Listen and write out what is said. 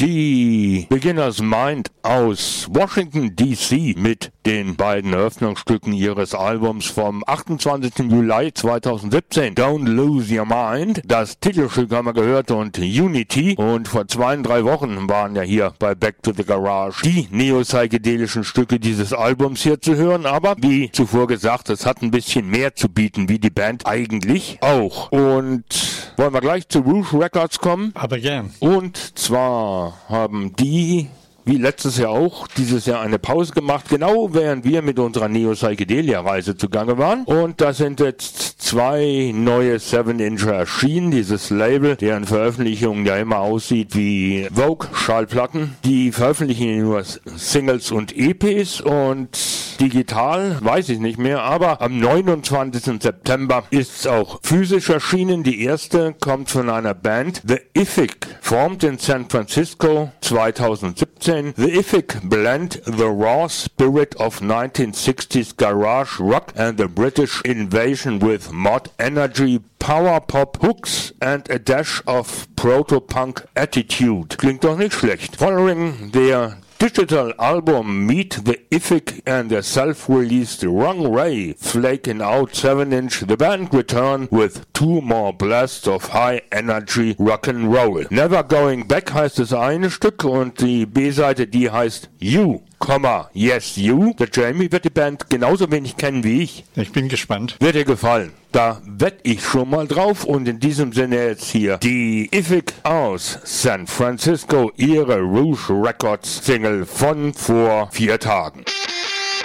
Die Beginner's Mind aus Washington D.C. mit den beiden Eröffnungsstücken ihres Albums vom 28. Juli 2017, Don't Lose Your Mind. Das Titelstück haben wir gehört und Unity. Und vor 2-3 Wochen waren ja hier bei Back to the Garage die neo-psychedelischen Stücke dieses Albums hier zu hören. Aber wie zuvor gesagt, es hat ein bisschen mehr zu bieten, wie die Band eigentlich auch. Und wollen wir gleich zu Rouge Records kommen? Aber gern. Und zwar haben die, wie letztes Jahr auch, dieses Jahr eine Pause gemacht, genau während wir mit unserer Neo-Psychedelia-Reise zugange waren. Und da sind jetzt 2 neue 7-Incher erschienen, dieses Label, deren Veröffentlichung ja immer aussieht wie Vogue-Schallplatten. Die veröffentlichen nur Singles und EPs und digital, weiß ich nicht mehr, aber am 29. September ist es auch physisch erschienen. Die erste kommt von einer Band, The Ifik, formed in San Francisco 2017. The Ifik blend the raw spirit of 1960s garage rock and the British invasion with mod energy, power pop hooks and a dash of proto-punk attitude. Klingt doch nicht schlecht. Following their digital album Meet the Ifik and their self-released Wrong Ray flaking out 7-inch, the band return with 2 more blasts of high-energy Rock'n'Roll. Never Going Back heißt das eine Stück und die B-Seite, die heißt You, Yes You. Der Jamie wird die Band genauso wenig kennen wie ich. Ich bin gespannt. Wird dir gefallen. Da wette ich schon mal drauf und in diesem Sinne jetzt hier die Ifik aus San Francisco, ihre Rouge Records Single von vor 4 Tagen.